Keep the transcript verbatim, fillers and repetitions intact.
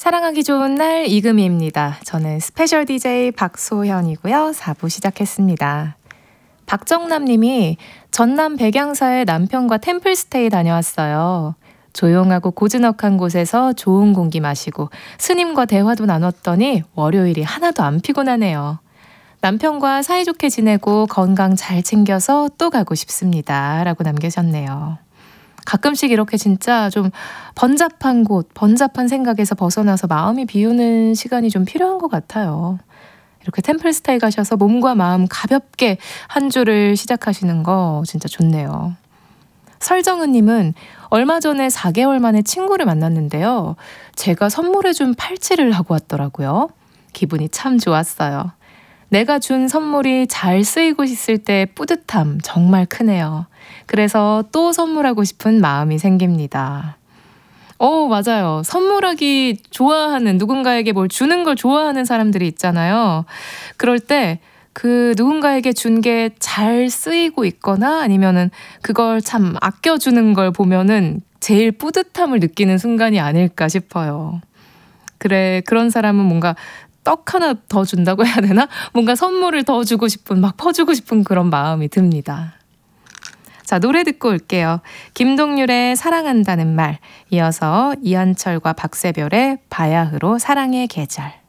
사랑하기 좋은 날 이금희입니다. 저는 스페셜 디제이 박소현이고요. 사 부 시작했습니다. 박정남 님이 전남 백양사에 남편과 템플스테이 다녀왔어요. 조용하고 고즈넉한 곳에서 좋은 공기 마시고 스님과 대화도 나눴더니 월요일이 하나도 안 피곤하네요. 남편과 사이좋게 지내고 건강 잘 챙겨서 또 가고 싶습니다. 라고 남겨주셨네요. 가끔씩 이렇게 진짜 좀 번잡한 곳, 번잡한 생각에서 벗어나서 마음이 비우는 시간이 좀 필요한 것 같아요. 이렇게 템플스테이 가셔서 몸과 마음 가볍게 한 주를 시작하시는 거 진짜 좋네요. 설정은님은 얼마 전에 사 개월 만에 친구를 만났는데요. 제가 선물해준 팔찌를 하고 왔더라고요. 기분이 참 좋았어요. 내가 준 선물이 잘 쓰이고 있을 때 뿌듯함 정말 크네요. 그래서 또 선물하고 싶은 마음이 생깁니다. 어, 맞아요. 선물하기 좋아하는, 누군가에게 뭘 주는 걸 좋아하는 사람들이 있잖아요. 그럴 때 그 누군가에게 준 게 잘 쓰이고 있거나 아니면은 그걸 참 아껴주는 걸 보면은 제일 뿌듯함을 느끼는 순간이 아닐까 싶어요. 그래, 그런 사람은 뭔가 떡 하나 더 준다고 해야 되나? 뭔가 선물을 더 주고 싶은, 막 퍼주고 싶은 그런 마음이 듭니다. 자, 노래 듣고 올게요. 김동률의 사랑한다는 말, 이어서 이한철과 박세별의 바야흐로 사랑의 계절.